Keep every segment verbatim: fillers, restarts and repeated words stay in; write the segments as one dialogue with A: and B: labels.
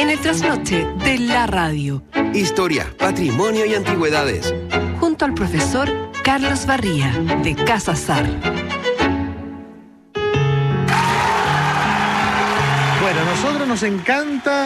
A: en el trasnoche de la radio.
B: Historia, patrimonio y antigüedades.
A: Junto al profesor Carlos Barría, de Casa Sar.
C: Bueno, a nosotros nos encanta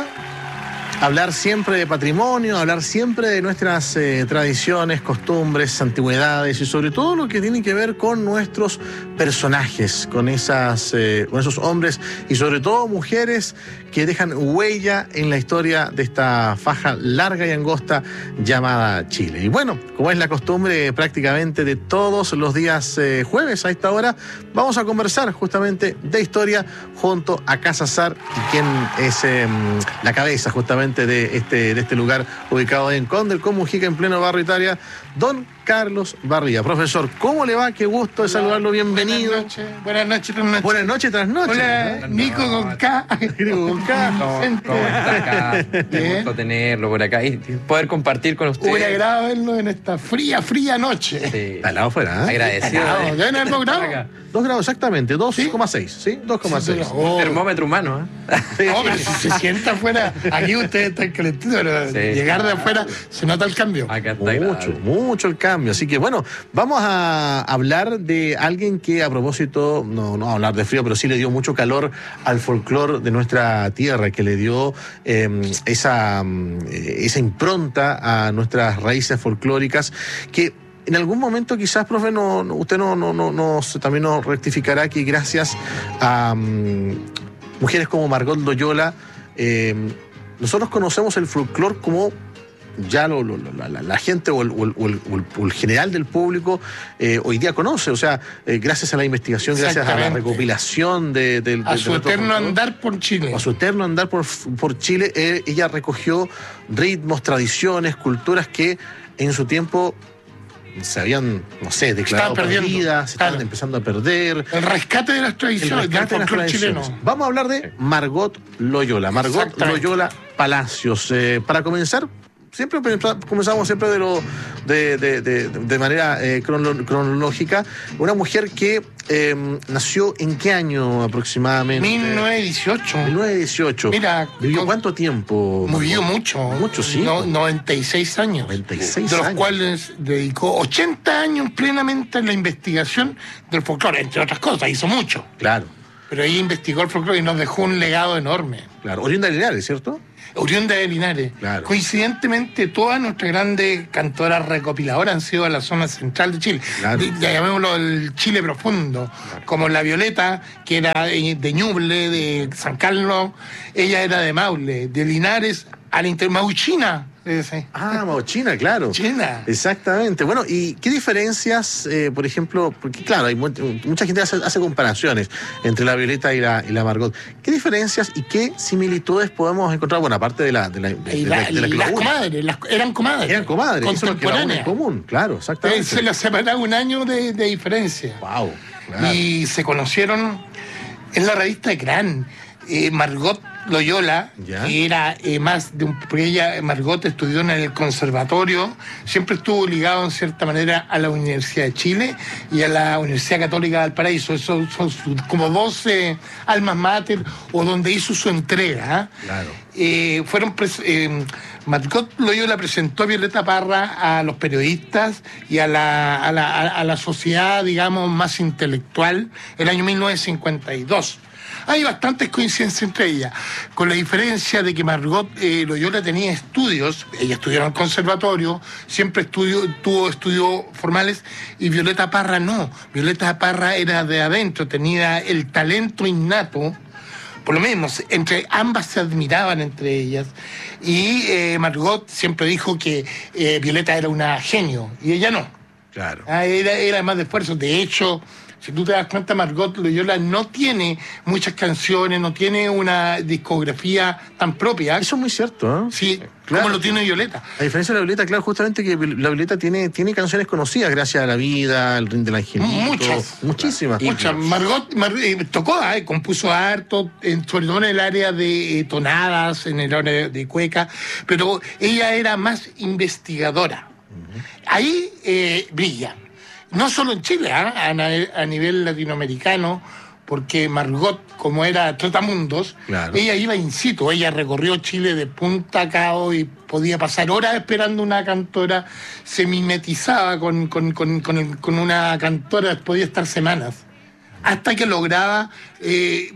C: hablar siempre de patrimonio, hablar siempre de nuestras eh, tradiciones, costumbres, antigüedades y sobre todo lo que tiene que ver con nuestros personajes, con, esas, eh, con esos hombres y sobre todo mujeres que dejan huella en la historia de esta faja larga y angosta llamada Chile. Y bueno, como es la costumbre prácticamente de todos los días eh, jueves a esta hora, vamos a conversar justamente de historia junto a Casa Sar, quien es eh, la cabeza justamente de este, de este lugar ubicado en Conde, con Mujica, en pleno barrio Italia, don Carlos Barría. Profesor, ¿cómo le va? Qué gusto de saludarlo, bienvenido.
D: Buenas noches, buenas noches, tras noches.
C: Buenas noches tras noches.
D: Hola,
C: ¿no?
D: Nico con K.
C: Nico con K.
E: ¿Cómo, cómo está acá? Qué gusto tenerlo por acá y poder compartir con ustedes.
D: Un agrado verlo en esta fría, fría noche.
E: Sí.
C: Está al lado afuera, ¿eh?
E: Agradecido.
D: Helado,
E: de-
D: ¿deben haber dos grados?
E: acá.
C: Dos grados exactamente, dos coma seis, ¿sí? dos coma seis.
D: Oh,
E: Termómetro humano, ¿eh?
D: no, pero si se sienta afuera, aquí ustedes están calentitos, pero
E: Sí.
D: llegar de afuera se nota el cambio.
E: Acá está
C: Mucho,
E: agradable.
C: mucho el cambio. Así que bueno, vamos a hablar de alguien que a propósito, no, no a hablar de frío, pero sí le dio mucho calor al folclore de nuestra tierra, que le dio eh, esa, eh, esa impronta a nuestras raíces folclóricas, que en algún momento quizás, profe, no, no- usted no, no, no, nos, también nos rectificará que gracias a um, mujeres como Margot Loyola, eh, nosotros conocemos el folclore como ya lo, lo- lo- la, la- la gente o el, o el- o el- o el- o el general del público eh, hoy día conoce, o sea, eh, gracias a la investigación, gracias a la
D: Exactamente.
C: recopilación de, de- de-
D: A
C: de
D: su
C: nuestro
D: eterno
C: folclore.
D: andar por Chile.
C: A su eterno andar por, por Chile, eh, ella recogió ritmos, tradiciones, culturas que en su tiempo se habían, no sé, declarado
D: Estaban perdiendo,
C: perdidas, se estaban
D: claro.
C: empezando a perder.
D: El rescate de las
C: El
D: tradiciones, del
C: rescate de las
D: folclore
C: tradiciones.
D: chileno.
C: Vamos a hablar de Margot Loyola. Margot
D: Exactamente.
C: Loyola Palacios. Eh, para comenzar, siempre pensa- comenzamos siempre de lo de, de- de- de manera eh, crono- cronológica. Una mujer que eh, nació en qué año aproximadamente?
D: mil novecientos dieciocho.
C: mil novecientos dieciocho.
D: Mira,
C: ¿Vivió
D: con-
C: cuánto tiempo?
D: Vivió
C: Margot?
D: mucho.
C: Mucho, sí.
D: No- noventa y seis años.
C: noventa y seis
D: de los
C: años.
D: cuales dedicó ochenta años plenamente en la investigación del folclore, entre otras cosas, hizo mucho.
C: Claro,
D: Pero ahí investigó el folclore y nos dejó un legado enorme.
C: claro. Oriunda de Linares, ¿cierto?
D: Oriunda de Linares.
C: Claro.
D: Coincidentemente, todas nuestras grandes cantoras recopiladoras han sido de la zona central de Chile.
C: Claro.
D: De- ya llamémoslo el Chile profundo. Como la Violeta, que era eh, de Ñuble, de San Carlos. Ella era de Maule. De Linares al inter... Mauchina. ese.
C: Ah, Mauchina, claro.
D: China.
C: Exactamente. Bueno, ¿y qué diferencias, eh, por ejemplo, porque claro, hay mu- mucha gente hace, hace comparaciones entre la Violeta y la, y la Margot. ¿Qué diferencias y qué similitudes podemos encontrar? Bueno, aparte de la de la, de,
D: Y
C: de
D: la-
C: la- de la que
D: las
C: lo une.
D: comadres, las- eran comadres.
C: Eran comadres, eso es lo que la une en
D: Contemporáneas.
C: común, claro,
D: Eh,
C: exactamente.
D: Se las separaba un año de, de diferencia.
C: Wow, claro.
D: Y se conocieron en la revista Gran. Eh, Margot Loyola,
C: Ya.
D: que era eh, más de un... Porque ella, Margot, estudió en el conservatorio, siempre estuvo ligado en cierta manera a la Universidad de Chile y a la Universidad Católica de Valparaíso. Esos son sus- como doce almas mater o donde hizo su entrega. ¿ah?
C: Claro.
D: Eh, fueron pres- eh, Margot Loyola presentó a Violeta Parra a los periodistas y a la, a la, a- a la sociedad, digamos, más intelectual el año mil novecientos cincuenta y dos. Hay bastantes coincidencias entre ellas, con la diferencia de que Margot eh, Loyola tenía estudios, ella estudió en el conservatorio, siempre estudió, tuvo estudios formales, y Violeta Parra no. Violeta Parra era de adentro, tenía el talento innato. Por lo mismo, se- entre ambas se admiraban entre ellas. Y eh, Margot siempre dijo que eh, Violeta era una genio, y ella no.
C: Claro.
D: Ah, era, era más de esfuerzo. De hecho, si tú te das cuenta, Margot Loyola no tiene muchas canciones, no tiene una discografía tan propia.
C: Eso es muy cierto, ¿eh?
D: Sí,
C: Claro.
D: como lo tiene Violeta.
C: A diferencia de la Violeta, claro, justamente que la Violeta tiene, tiene canciones conocidas gracias a la vida, el ring del angelito.
D: Muchas.
C: Muchísimas.
D: Muchas. Margot Mar- eh, tocó, eh, compuso harto, en- sobre todo en el área de eh, tonadas, en el área de cueca, pero ella era más investigadora. Ahí eh, brilla. No solo en Chile, ¿ah? a, na- a nivel latinoamericano, porque Margot, como era trotamundos,
C: claro.
D: ella iba in situ, ella recorrió Chile de punta a cabo y podía pasar horas esperando una cantora, se mimetizaba con, con, con, con, el, con una cantora, podía estar semanas, hasta que lograba eh,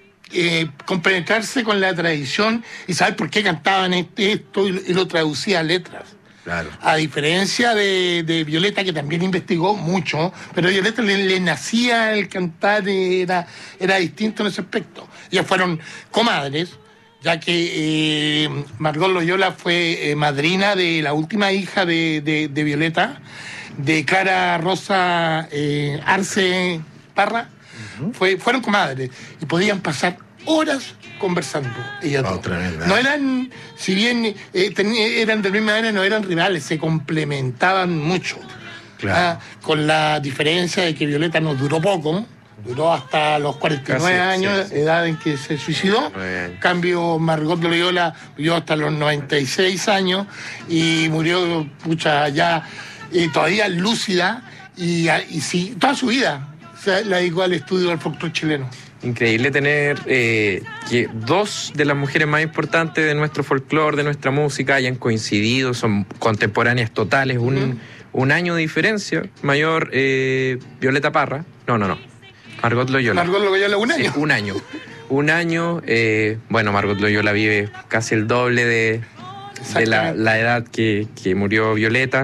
D: eh, compenetrarse con la tradición y saber por qué cantaban este, esto y, y lo traducía a letras.
C: Claro.
D: A diferencia de, de Violeta, que también investigó mucho, pero a Violeta le, le nacía el cantar, era, era distinto en ese aspecto. Ellas fueron comadres, ya que eh, Margot Loyola fue eh, madrina de la última hija de, de, de Violeta, de Clara Rosa eh, Arce Parra. Uh-huh. Fue, fueron comadres y podían pasar horas conversando ellas
C: oh,
D: dos.
C: Tremenda.
D: No eran, si bien eh, ten, eran de la misma manera, no eran rivales, se complementaban mucho.
C: Claro.
D: Ah, con la diferencia de que Violeta nos duró poco, duró hasta los cuarenta y nueve Casi, años, sí, sí. edad en que se suicidó. En cambio, Margot Loyola vivió hasta los noventa y seis años y murió, pucha, ya eh, todavía lúcida y, y sí, toda su vida se la dedicó al estudio del folclore chileno.
E: Increíble tener eh, que dos de las mujeres más importantes de nuestro folclore, de nuestra música, hayan coincidido, son contemporáneas totales, un, uh-huh. un año de diferencia. Mayor eh, Violeta Parra, no, no, no, Margot Loyola.
D: Margot Loyola, un año.
E: Sí, un año. Un año, eh, bueno, Margot Loyola vive casi el doble de, de la, la edad que, que murió Violeta,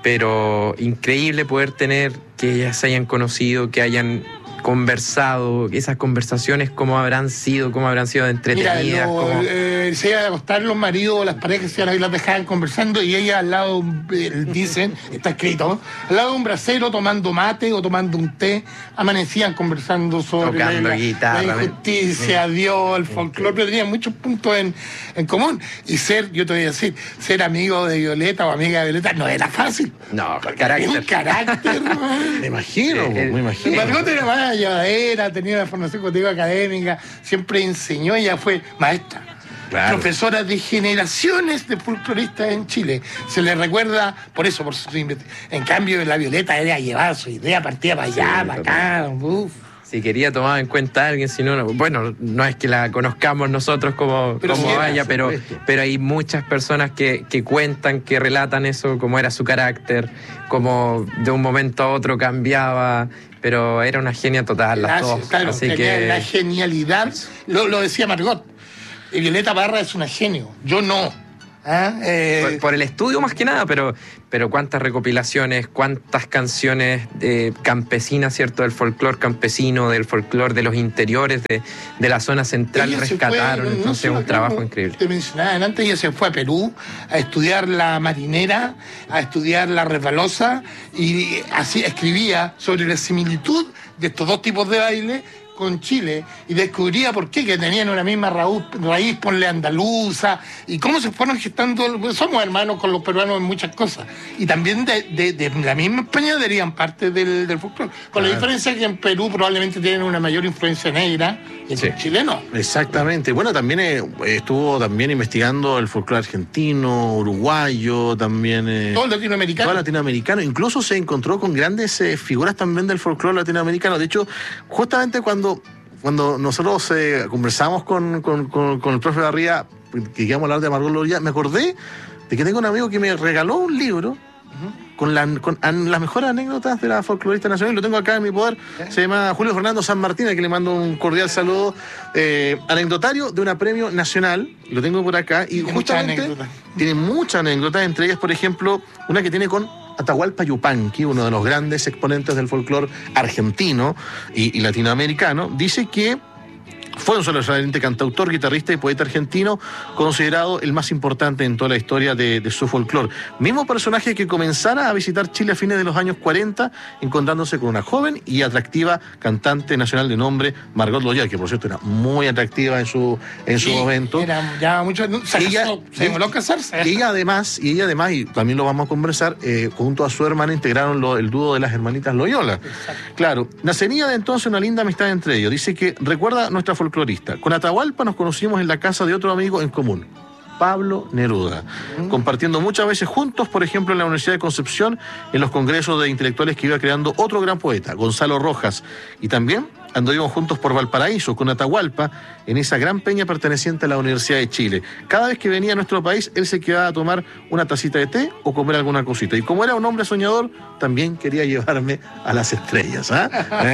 E: pero increíble poder tener que ellas se hayan conocido, que hayan conversado, esas conversaciones cómo habrán sido, cómo habrán sido entretenidas.
D: Mira, lo,
E: cómo...
D: eh, se iban a acostar los maridos, las parejas se las dejaban conversando y ella al lado, eh, dicen, está escrito, al lado de un brasero tomando mate o tomando un té, amanecían conversando sobre
E: Tocando
D: la,
E: guitarra,
D: la injusticia, me... Dios, el folclore, pero tenían muchos puntos en, en común. Y ser, yo te voy a decir, ser amigo de Violeta o amiga de Violeta no era fácil.
E: No, carácter.
D: Un carácter,
C: me imagino, eh, me imagino.
D: Margot era más llevadera, tenía una formación contigo académica, siempre enseñó, ella fue maestra. Claro. Profesora de generaciones de folcloristas en Chile. Se le recuerda por eso, por su investigación. En cambio, la Violeta era llevar su idea, partía para allá, sí, para acá. Uf.
E: Si quería tomar en cuenta a alguien, si no, bueno, no es que la conozcamos nosotros como,
D: pero
E: como
D: sí era,
E: vaya, pero, pero hay muchas personas que, que cuentan, que relatan eso, cómo era su carácter, cómo de un momento a otro cambiaba, pero era una genia total, las
D: Gracias,
E: dos.
D: Claro,
E: Así que
D: la genialidad, lo, lo decía Margot, y Violeta Parra es una genio, yo no. ¿Ah? Eh...
E: Por, por el estudio más que nada, pero, pero cuántas recopilaciones, cuántas canciones eh, campesinas, ¿cierto? Del folclore campesino, del folclore de los interiores de, de la zona central ella rescataron, fue, no, entonces no un trabajo increíble.
D: Te mencionaban antes, ella se fue a Perú a estudiar la marinera, a estudiar la resbalosa y así escribía sobre la similitud de estos dos tipos de baile con Chile y descubría por qué, que tenían una misma raíz, raíz ponle andaluza, y cómo se fueron gestando, somos hermanos con los peruanos en muchas cosas, y también de, de, de la misma España darían parte del, del folclore, con la diferencia que en Perú probablemente tienen una mayor influencia negra que sí. en chileno.
C: Exactamente, bueno, también eh, estuvo también investigando el folclore argentino, uruguayo, también... Eh,
D: todo latinoamericano.
C: Todo latinoamericano, incluso se encontró con grandes eh, figuras también del folclore latinoamericano, de hecho, justamente cuando Cuando nosotros eh, conversamos con, con, con, con el profe Barría, que íbamos a hablar de Margot Loyola, me acordé de que tengo un amigo que me regaló un libro uh-huh. con, la, con an, las mejores anécdotas de la folclorista nacional. Lo tengo acá en mi poder. ¿Eh? Se llama Julio Fernando San Martín, a quien le mando un cordial saludo. Eh, anecdotario de un premio nacional. Lo tengo por acá. Y
D: tiene
C: justamente
D: muchas
C: tiene muchas anécdotas, entre ellas, por ejemplo, una que tiene con Atahualpa Yupanqui, uno de los grandes exponentes del folclore argentino y, y latinoamericano, dice que fue un sobresaliente cantautor, guitarrista y poeta argentino, considerado el más importante en toda la historia de, de su folclore. Mismo personaje que comenzara a visitar Chile a fines de los años cuarenta, encontrándose con una joven y atractiva cantante nacional de nombre Margot Loyola, que por cierto era muy atractiva en su, en su
D: sí,
C: momento.
D: Era ya mucho, se
C: ella,
D: casó, se demoró a casarse.
C: Y ella además, y ella además, y también lo vamos a conversar, eh, junto a su hermana integraron lo, el dúo de las hermanitas Loyola.
D: Exacto.
C: Claro, nacería de entonces una linda amistad entre ellos. Dice que recuerda nuestra folclorista. Con Atahualpa nos conocimos en la casa de otro amigo en común, Pablo Neruda, mm. compartiendo muchas veces juntos, por ejemplo, en la Universidad de Concepción, en los congresos de intelectuales que iba creando otro gran poeta, Gonzalo Rojas, y también anduvimos juntos por Valparaíso, con Atahualpa, en esa gran peña perteneciente a la Universidad de Chile. Cada vez que venía a nuestro país, él se quedaba a tomar una tacita de té o comer alguna cosita. Y como era un hombre soñador, también quería llevarme a las estrellas. ¿Ah?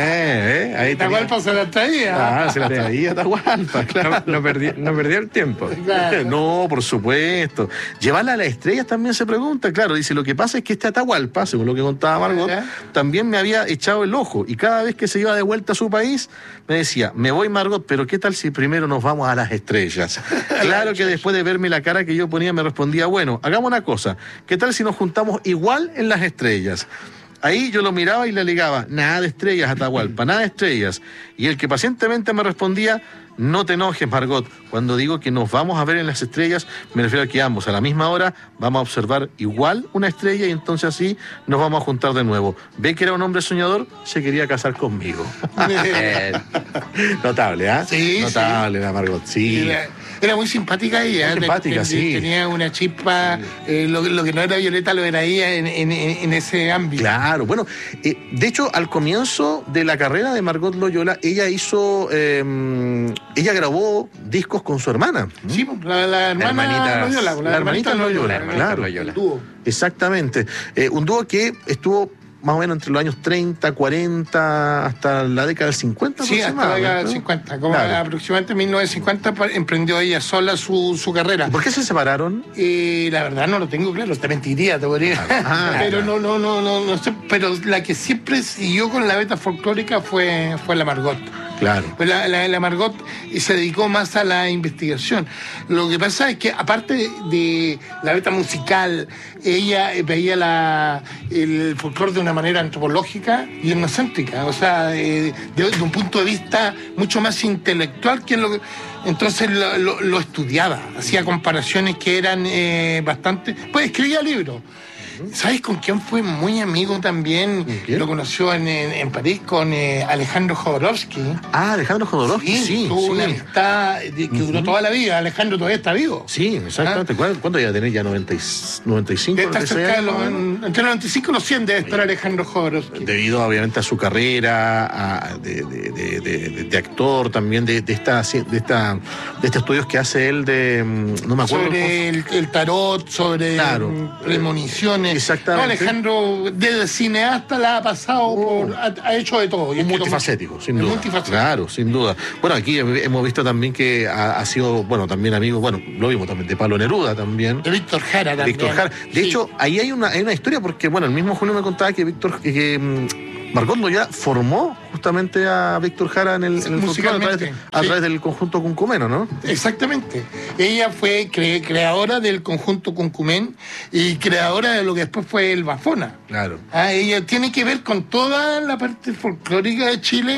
C: eh, eh, ahí
D: Atahualpa se las traía.
C: Ah, se las traía Atahualpa, claro.
E: No, no, perdí, no perdió el tiempo.
D: Claro.
C: No, por supuesto. Llevarla a las estrellas también se pregunta, claro. Dice, lo que pasa es que este Atahualpa, según lo que contaba Margot,
D: ¿Ya?
C: también me había echado el ojo. Y cada vez que se iba de vuelta a su país, me decía, me voy, Margot, pero ¿qué tal si primero nos vamos a las estrellas? Claro que después de verme la cara que yo ponía, me respondía, bueno, hagamos una cosa, ¿qué tal si nos juntamos igual en las estrellas? Ahí yo lo miraba y le alegaba, nada de estrellas, Atahualpa, nada de estrellas. Y el que pacientemente me respondía, no te enojes, Margot, cuando digo que nos vamos a ver en las estrellas, me refiero a que ambos a la misma hora vamos a observar igual una estrella y entonces así nos vamos a juntar de nuevo. Ve que era un hombre soñador, se quería casar conmigo.
E: Eh,
C: Notable, ¿ah?
D: Sí,
C: Notable la Margot, sí.
D: Era, era muy simpática ella.
C: Muy simpática,
D: ten-
C: sí.
D: Tenía una chispa, eh, lo, lo que no era Violeta lo era ella en, en, en ese ámbito.
C: Claro, bueno, eh, de hecho, al comienzo de la carrera de Margot Loyola, ella hizo, eh, ella grabó discos con su hermana.
D: Sí, pues, la, la hermana
E: Hermanitas-
D: Loyola, la,
C: la hermanita Loyola,
D: la hermanita
C: claro.
E: Loyola.
D: el dúo.
C: Exactamente. Eh, un dúo que estuvo más o menos entre los años treinta, cuarenta, hasta la década del cincuenta.
D: Sí, hasta la década del
C: ¿no?
D: cincuenta. Como
C: Claro.
D: aproximadamente en mil novecientos cincuenta pa- emprendió ella sola su, su carrera.
C: ¿Por qué se separaron?
D: Eh, la verdad no lo tengo claro, te mentiría, te podría.
C: Ah,
D: pero
C: claro.
D: no, no, no, no, no sé. Pero la que siempre siguió con la beta folclórica fue, fue la Margot.
C: Claro.
D: Pues la, la, la Margot se dedicó más a la investigación. Lo que pasa es que, aparte de, de la beta musical, ella veía la, el folclore de una manera antropológica y etnocéntrica, o sea, eh, de, de un punto de vista mucho más intelectual que lo que. Entonces lo, lo- lo estudiaba, hacía comparaciones que eran eh, bastante. Pues escribía libros. ¿Sabes con quién fue muy amigo también?
C: ¿Con quién?
D: Lo conoció en, en, en París con eh, Alejandro Jodorowsky.
C: Ah, Alejandro Jodorowsky, sí,
D: tuvo
C: sí.
D: una amistad de- que duró toda la vida. Alejandro todavía está vivo.
C: Sí, exactamente. ¿Cuánto, cuánto ya tenés? ¿Ya noventa y, noventa y cinco?
D: Debe estar
C: noventa y seis
D: cerca de los,
C: años?
D: entre los noventa y cinco y los cien debe estar Alejandro Jodorowsky.
C: Debido obviamente a su carrera a- de, de- de- de- de- de actor, también de, de, esta, de, esta, de estos estudios que hace él de, mm, no me acuerdo.
D: Sobre el, el tarot, sobre
C: Claro.
D: mm, premoniciones.
C: Exactamente.
D: No, Alejandro, desde cineasta la ha pasado por. Ha, ha hecho de todo. Y
C: Un
D: escrito
C: multifacético, sin
D: Es
C: duda.
D: multifacético.
C: Claro, sin duda. Bueno, aquí hemos visto también que ha, ha sido, bueno, también amigo, bueno, lo vimos también de Pablo Neruda también.
D: De Víctor Jara también.
C: Víctor Jara. De
D: Sí.
C: hecho, ahí hay una, hay una historia porque, bueno, el mismo Julio me contaba que Víctor, que, que, mm, Margot Loyola formó justamente a Víctor Jara en el, en el folclore a través,
D: Musicalmente,
C: a
D: sí.
C: través del conjunto Cuncumeno, ¿no?
D: Exactamente. Ella fue cre- creadora del conjunto Cuncumén y creadora de lo que después fue el Bafona.
C: Claro.
D: Ah, ella tiene que ver con toda la parte folclórica de Chile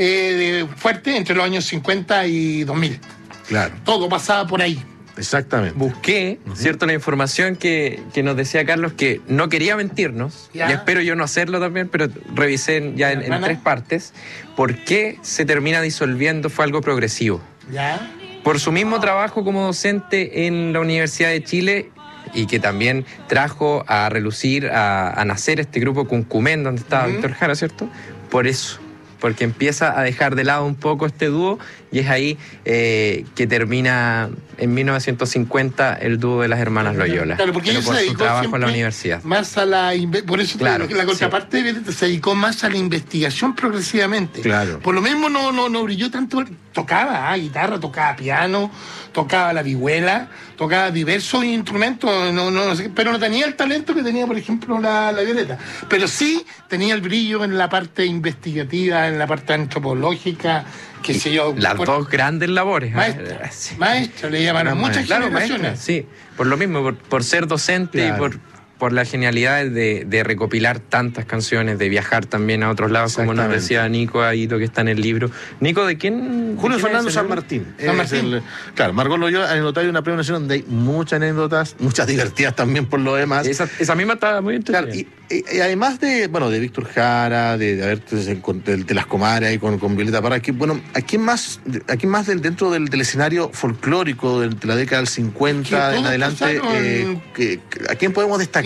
D: eh, de- fuerte entre los años cincuenta y dos mil.
C: Claro,
D: Todo pasaba por ahí.
C: exactamente.
E: Busqué, ¿cierto? La información que, que nos decía Carlos, que no quería mentirnos,
D: Ya.
E: y espero yo no hacerlo también, pero revisé en- ya en, en
D: Hermana.
E: tres partes, por qué se termina disolviendo, fue algo progresivo.
D: ¿Ya?
E: Por su mismo trabajo como docente en la Universidad de Chile, y que también trajo a relucir, a, a nacer este grupo Cuncumén, donde estaba
D: Ujú.
E: Víctor Jara, ¿cierto? Por eso, porque empieza a dejar de lado un poco este dúo, y es ahí eh, que termina en mil novecientos cincuenta el dúo de las hermanas Loyola.
D: Claro, porque
E: pero
D: ella
E: por
D: se
E: su
D: dedicó
E: trabajo en la
D: siempre
E: universidad.
D: más a la... inve- Por eso te
E: Claro,
D: digo que la contraparte de Violeta se dedicó más a la investigación progresivamente.
C: Claro.
D: Por lo mismo no, no, no brilló tanto. Tocaba ah, guitarra, tocaba piano, tocaba la vihuela, tocaba diversos instrumentos, no, no, no sé, pero no tenía el talento que tenía, por ejemplo, la, la Violeta. Pero sí tenía el brillo en la parte investigativa, en la parte antropológica, qué sé yo.
E: Las
D: por-
E: dos grandes labores. ¿eh?
D: Maestra,
E: Sí.
D: maestra, le llamaron
C: Una
D: muchas
C: maestra.
E: Claro,
D: generaciones.
E: maestra, sí. Por lo mismo, por, por ser docente
C: Claro.
E: y por, por la genialidad de, de recopilar tantas canciones, de viajar también a otros lados, como nos
C: Exactamente.
E: decía Nico ahí, lo que está en el libro. Nico, ¿de quién?
C: Julio
E: de quién
C: Fernando
E: es el
C: San
E: libro?
C: Martín.
D: San
C: Es
D: Martín.
C: el- claro, Margot Loyola, anecdotario de una Premio Nacional donde hay muchas anécdotas, muchas divertidas también por lo demás.
E: Esa, esa misma está muy
C: Claro,
E: entretenida.
C: y, y- y además de, bueno, de Víctor Jara, de, de haber de, de- de las comadres ahí con, con Violeta Parra, que, bueno, ¿a quién más, a quién más del, dentro del, del escenario folclórico de, de la década del cincuenta
D: Que
C: en
D: todos
C: adelante,
D: pasaron-
C: eh, que- que- a quién podemos destacar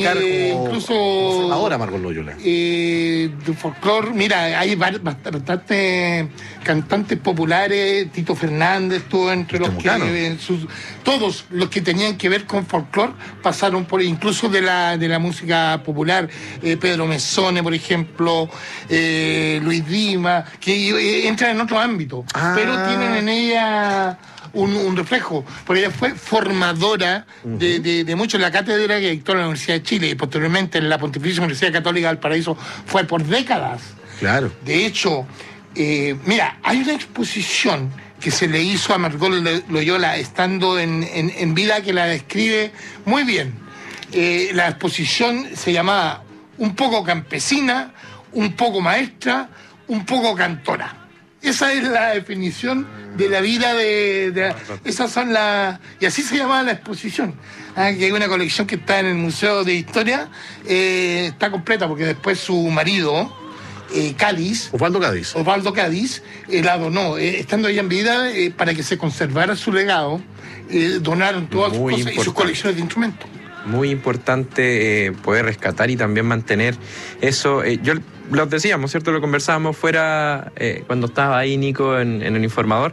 C: explicar
D: eh,
C: como,
D: incluso
C: como ahora Margot Loyola?
D: Eh, de folclore, mira, hay bastantes cantantes populares. Tito Fernández estuvo entre los que eh, sus, todos los que tenían que ver con folclore pasaron por, incluso de la de la música popular, eh, Pedro Mezzone, por ejemplo, eh, Luis Dima, que eh, entran en otro ámbito, ah. pero tienen en ella Un, un reflejo, porque ella fue formadora uh-huh. de, de, de mucho. La cátedra que dictó en la Universidad de Chile y posteriormente en la Pontificia Universidad Católica del Paraíso fue por décadas.
C: Claro.
D: De hecho, eh, mira, hay una exposición que se le hizo a Margot Loyola estando en, en, en vida que la describe muy bien. Eh, la exposición se llamaba Un poco campesina, un poco maestra, un poco cantora. Esa es la definición de la vida de... de esas son las... Y así se llamaba la exposición. Ah, que hay una colección que está en el Museo de Historia, eh, está completa porque después su marido, eh, Cádiz...
C: Osvaldo Cádiz.
D: Osvaldo Cádiz, eh, la donó. Eh, estando ella en vida, eh, para que se conservara su legado, eh, donaron todas sus cosas y sus colecciones de instrumentos.
E: Muy importante eh, poder rescatar y también mantener eso. Eh, yo lo decíamos, ¿cierto? Lo conversábamos fuera eh, cuando estaba ahí Nico en, en el Informador.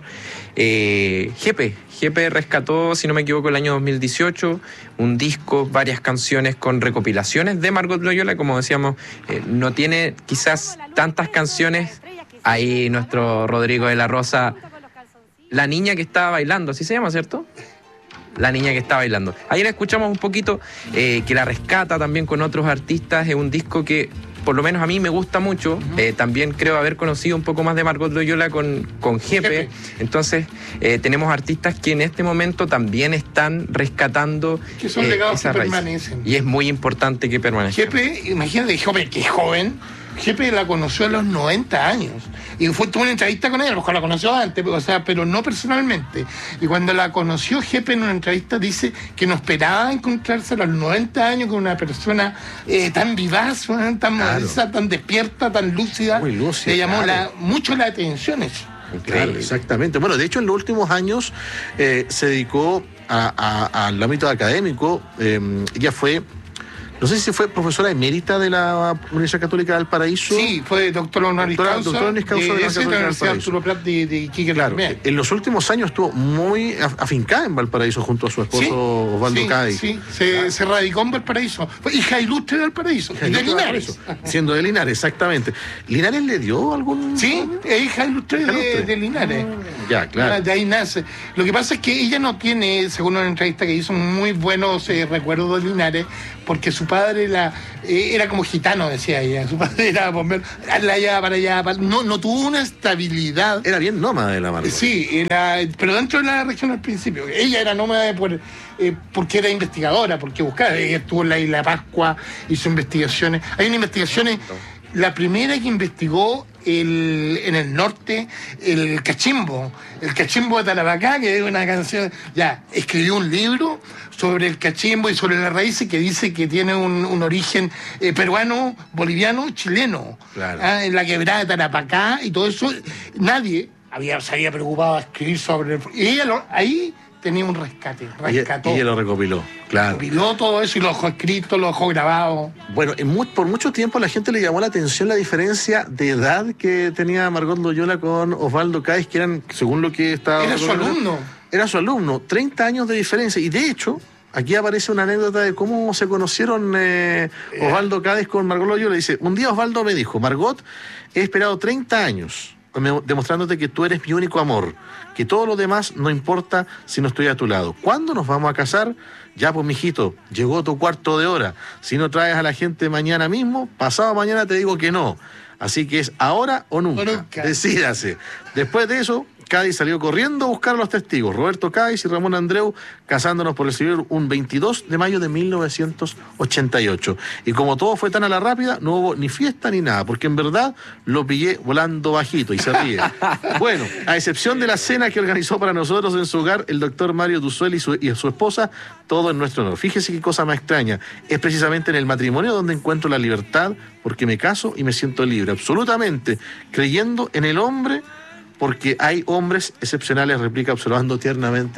E: Eh, G P, G P rescató, si no me equivoco, el año dos mil dieciocho, un disco, varias canciones con recopilaciones de Margot Loyola. Como decíamos, eh, no tiene quizás tantas canciones. Ahí nuestro Rodrigo de la Rosa, La niña que estaba bailando, así se llama, ¿cierto? La niña que está bailando. Ahí la escuchamos un poquito, eh, que la rescata también con otros artistas. Es un disco que, por lo menos a mí, me gusta mucho. Uh-huh. Eh, también creo haber conocido un poco más de Margot Loyola con, con G P. Entonces, eh, tenemos artistas que en este momento también están rescatando.
D: Que son
E: eh,
D: legados que
E: raíz.
D: permanecen.
E: Y es muy importante que permanezcan.
D: G P, imagínate, joven, que es joven. G P la conoció a los noventa años y fue, tuvo una entrevista con ella, a lo mejor la conoció antes, o sea, pero no personalmente. Y cuando la conoció, G P en una entrevista dice que no esperaba encontrarse a los noventa años con una persona eh, tan vivaz, tan claro. moderna, tan despierta, tan lúcida.
C: Muy lúcida.
D: Le llamó
C: claro.
D: la, mucho la atención eso.
C: Claro, exactamente. Bueno, de hecho, en los últimos años eh, se dedicó a, a, al ámbito académico. Eh, ella fue... No sé si fue profesora emérita de la Universidad Católica del Paraíso.
D: Sí, fue doctor honoris causa.
C: Doctor honoris causa de, de la
D: Universidad Arturo Prat de, de Iquique.
C: Claro, en los últimos años estuvo muy afincada en Valparaíso junto a su esposo, ¿sí? Osvaldo
D: sí,
C: Cádiz.
D: Sí, se, ah. se radicó en Valparaíso. Fue hija ilustre de Valparaíso.
C: Hija
D: y de
C: Linares. Siendo de Linares, exactamente. ¿Linares le dio algún...?
D: Sí, es hija ilustre, hija ilustre. De, de Linares.
C: Mm, ya, claro.
D: De ahí nace. Lo que pasa es que ella no tiene, según una entrevista que hizo, muy buenos eh, recuerdos de Linares, porque su padre la... era como gitano, decía ella. Su padre era bombero, allá para allá, para... No, no tuvo una estabilidad.
C: Era bien nómada de la Margot.
D: Sí, era, pero dentro de la región al principio. Ella era nómada por, eh, porque era investigadora, porque buscaba. Ella estuvo en la Isla Pascua, hizo investigaciones. Hay unas investigaciones. La primera que investigó el, en el norte, el cachimbo, el cachimbo de Tarapacá, que es una canción, ya, escribió un libro sobre el cachimbo y sobre las raíces que dice que tiene un, un origen eh, peruano, boliviano, chileno.
C: Claro.
D: ¿Ah? En la quebrada de Tarapacá y todo eso, nadie había, se había preocupado de escribir sobre el... Y ella lo, ahí tenía un rescate, rescató.
C: Y ella lo recopiló, claro.
D: Recopiló todo eso y lo dejó escrito, lo dejó grabado.
C: Bueno, en mu- por mucho tiempo a la gente le llamó la atención la diferencia de edad que tenía Margot Loyola con Osvaldo Cádiz, que eran, según lo que estaba...
D: Era su alumno.
C: Era su alumno, treinta años de diferencia. Y de hecho, aquí aparece una anécdota de cómo se conocieron eh, Osvaldo Cádiz con Margot Loyola. Dice, un día Osvaldo me dijo, Margot, he esperado treinta años demostrándote que tú eres mi único amor, que todo lo demás no importa si no estoy a tu lado. ¿Cuándo nos vamos a casar? Ya pues, mijito, llegó tu cuarto de hora. Si no traes a la gente mañana mismo, pasado mañana te digo que no. Así que es ahora o nunca. O nunca. Decídase. Después de eso, Cádiz salió corriendo a buscar a los testigos, Roberto Cádiz y Ramón Andreu, casándonos por el civil un veintidós de mayo de mil novecientos ochenta y ocho. Y como todo fue tan a la rápida, no hubo ni fiesta ni nada, porque en verdad lo pillé volando bajito y se ríe. Bueno, a excepción de la cena que organizó para nosotros en su hogar el doctor Mario Duzuel y su, y su esposa, todo en nuestro honor. Fíjese qué cosa más extraña, es precisamente en el matrimonio donde encuentro la libertad, porque me caso y me siento libre, absolutamente, creyendo en el hombre, porque hay hombres excepcionales, replica observando tiernamente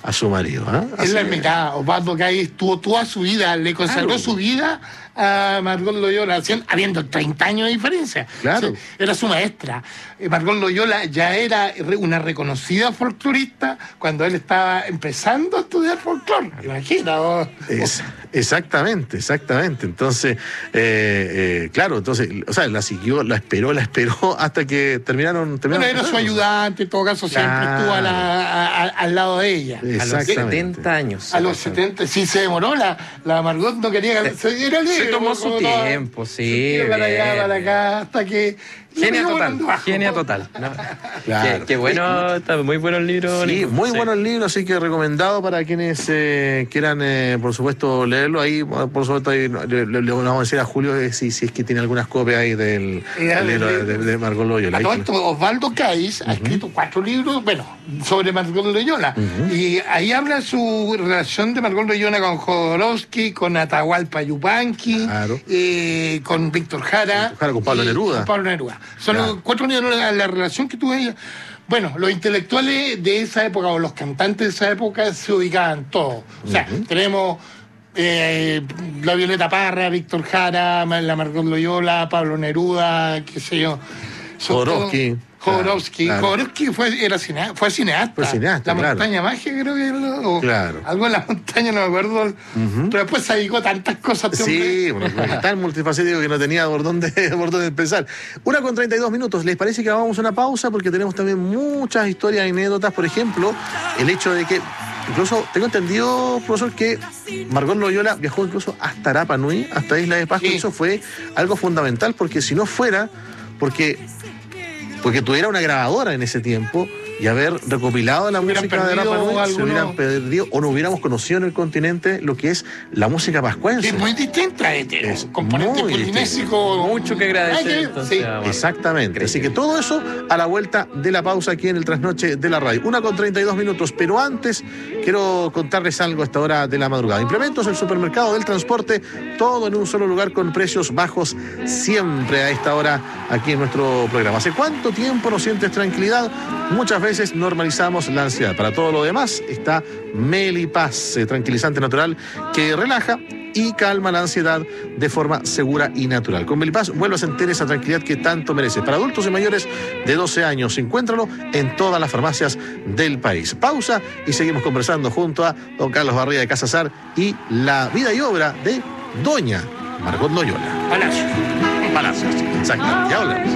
C: a su marido. ¿eh?
D: Es la mitad. Osvaldo Cáiz estuvo toda su vida, le consagró claro. su vida a Margot Loyola, habiendo treinta años de diferencia.
C: Claro.
D: O sea, era su maestra. Margot Loyola ya era una reconocida folclorista cuando él estaba empezando a estudiar folclore. Imagina. Oh,
C: es, exactamente, exactamente. Entonces, eh, eh, claro, entonces, o sea, la siguió, la esperó, la esperó hasta que terminaron. terminaron
D: bueno, era su ayudante, en todo caso, claro. siempre estuvo a la, a, a, al lado de ella.
E: A los setenta años.
D: A los setenta, sí se demoró. La, la Margot no quería que se diera
E: Se tomó su tiempo, sí.
D: Se para allá, para acá, hasta que.
E: Genia total, genia total. ¿no?
C: Claro.
E: Qué, qué bueno, está muy bueno el libro.
C: Sí,
E: Nico.
C: muy
E: sí.
C: bueno el libro, así que recomendado para quienes eh, quieran, eh, por supuesto, leerlo. Ahí, por supuesto, ahí, le, le, le vamos a decir a Julio eh, si, si es que tiene algunas copias ahí del, del libro de, de, de Margot Loyola.
D: A todo esto, Osvaldo Cáiz uh-huh. ha escrito cuatro libros, bueno, sobre Margot Loyola. Uh-huh. Y ahí habla su relación de Margot Loyola con Jodorowsky, con Atahualpa Yupanqui, claro. eh, con Víctor Jara.
C: Víctor Jara con Pablo Neruda.
D: Con Pablo Neruda. Son claro. cuatro años la, la relación que tuvo ella. Bueno, los intelectuales de esa época o los cantantes de esa época se ubicaban todos. O sea, uh-huh. tenemos eh, la Violeta Parra, Víctor Jara, la Margot Loyola, Pablo Neruda, qué sé yo.
C: Jodorowsky.
D: Jodorowsky.
C: Claro.
D: Jodorowsky fue, era cineasta, fue cineasta.
C: Fue cineasta,
D: La
C: claro.
D: montaña mágica, creo que era. O
C: claro.
D: Algo en la montaña, no me acuerdo. Uh-huh. Pero después se dedicó a tantas cosas.
C: Sí, bueno, tan multifacético que no tenía por dónde, por dónde empezar. Una con treinta y dos minutos. ¿Les parece que hagamos una pausa? Porque tenemos también muchas historias y anécdotas. Por ejemplo, el hecho de que, incluso, tengo entendido, profesor, que Margot Loyola viajó incluso hasta Rapa Nui, hasta Isla de Pascua. Sí. Eso fue algo fundamental, porque si no fuera, porque... porque tuviera una grabadora en ese tiempo y haber recopilado la música de Rapa Nui, alguno... se hubieran perdido o no hubiéramos conocido en el continente lo que es la música pascuense.
D: Es muy distinta, este, es componente polinésico.
E: Mucho que agradecer. Que, entonces,
C: sí.
E: bueno,
C: exactamente. Increíble. Así que todo eso a la vuelta de la pausa aquí en el Trasnoche de la Radio. Una con treinta y dos minutos, pero antes quiero contarles algo a esta hora de la madrugada. Implementos, el supermercado del transporte, todo en un solo lugar con precios bajos siempre a esta hora aquí en nuestro programa. ¿Hace cuánto tiempo no sientes tranquilidad? Muchas veces normalizamos la ansiedad. Para todo lo demás está Melipaz, eh, tranquilizante natural que relaja y calma la ansiedad de forma segura y natural. Con Melipaz vuelve a sentir esa tranquilidad que tanto merece. Para adultos y mayores de doce años, encuéntralo en todas las farmacias del país. Pausa y seguimos conversando junto a don Carlos Barría de Casasar y la vida y obra de doña Margot Loyola.
D: Palacios.
C: Palacios, exactamente. Ya hablamos.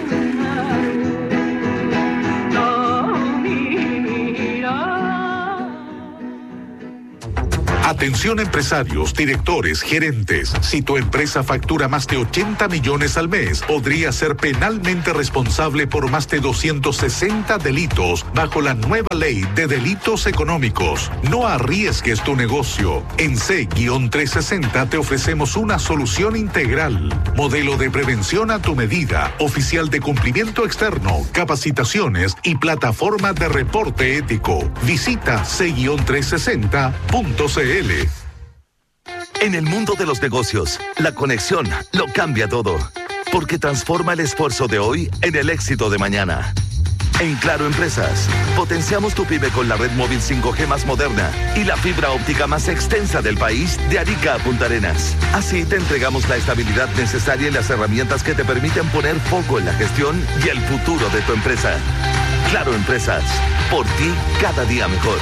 F: Atención empresarios, directores, gerentes. Si tu empresa factura más de ochenta millones al mes, podría ser penalmente responsable por más de doscientos sesenta delitos bajo la nueva ley de delitos económicos. No arriesgues tu negocio. En C trescientos sesenta te ofrecemos una solución integral. Modelo de prevención a tu medida, oficial de cumplimiento externo, capacitaciones y plataforma de reporte ético. Visita C trescientos sesenta punto c l.
G: En el mundo de los negocios, la conexión lo cambia todo, porque transforma el esfuerzo de hoy en el éxito de mañana. En Claro Empresas, potenciamos tu pyme con la red móvil cinco G más moderna y la fibra óptica más extensa del país de Arica a Punta Arenas. Así te entregamos la estabilidad necesaria y las herramientas que te permiten poner foco en la gestión y el futuro de tu empresa. Claro Empresas, por ti cada día mejor.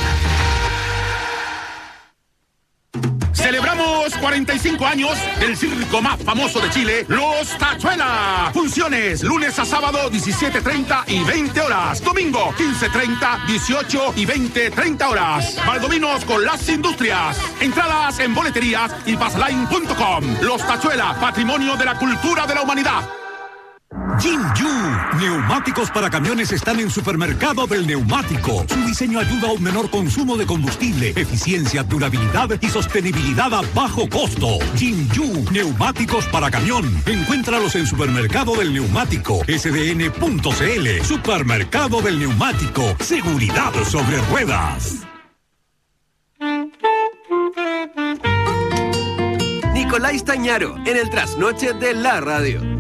H: Celebramos cuarenta y cinco años del circo más famoso de Chile, Los Tachuela. Funciones lunes a sábado diecisiete treinta y veinte horas. Domingo quince treinta, dieciocho y veinte treinta horas. Valdominos con las industrias. Entradas en boleterías y passline punto com. Los Tachuela, patrimonio de la cultura de la humanidad.
I: Jinju, neumáticos para camiones están en Supermercado del Neumático. Su diseño ayuda a un menor consumo de combustible, eficiencia, durabilidad y sostenibilidad a bajo costo. Jinju, neumáticos para camión. Encuéntralos en Supermercado del Neumático, S D N punto C L. Supermercado del Neumático, seguridad sobre ruedas.
B: Nicolás Tañaro, en el Trasnoche de la Radio.